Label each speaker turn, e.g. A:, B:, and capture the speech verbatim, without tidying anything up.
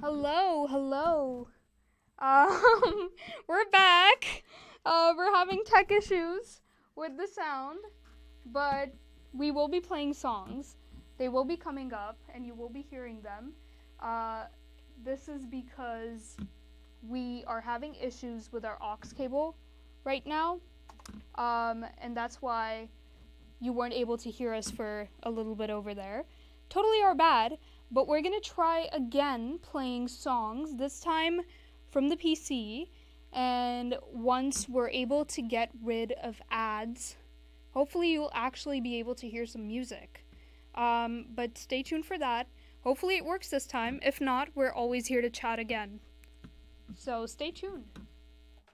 A: Hello, hello. Um, we're back. Uh, we're having tech issues with the sound, but we will be playing songs. They will be coming up, and you will be hearing them. Uh, this is because we are having issues with our aux cable right now, um, and that's why you weren't able to hear us for a little bit over there. Totally our bad, but we're gonna try again playing songs, this time from the P C, and once we're able to get rid of ads, hopefully you'll actually be able to hear some music. Um, but stay tuned for that. Hopefully it works this time. If not, we're always here to chat again. So stay tuned.